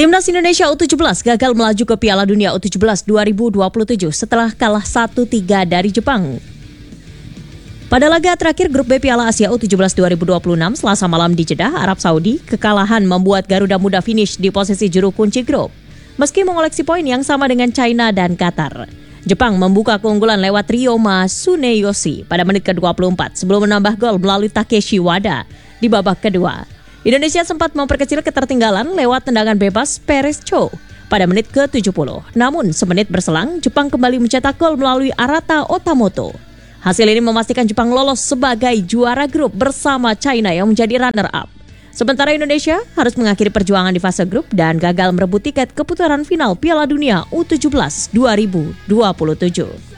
Timnas Indonesia U17 gagal melaju ke Piala Dunia U17 2027 setelah kalah 1-3 dari Jepang. Pada laga terakhir grup B Piala Asia U17 2026 Selasa malam di Jeddah, Arab Saudi, kekalahan membuat Garuda Muda finish di posisi juru kunci grup. Meski mengoleksi poin yang sama dengan China dan Qatar, Jepang membuka keunggulan lewat Ryoma Tsuneyoshi pada menit ke-24 sebelum menambah gol melalui Takeshi Wada di babak kedua. Indonesia sempat memperkecil ketertinggalan lewat tendangan bebas Perez Cho pada menit ke-70. Namun semenit berselang, Jepang kembali mencetak gol melalui Arata Otamoto. Hasil ini memastikan Jepang lolos sebagai juara grup bersama China yang menjadi runner-up. Sementara Indonesia harus mengakhiri perjuangan di fase grup dan gagal merebut tiket ke putaran final Piala Dunia U17 2027.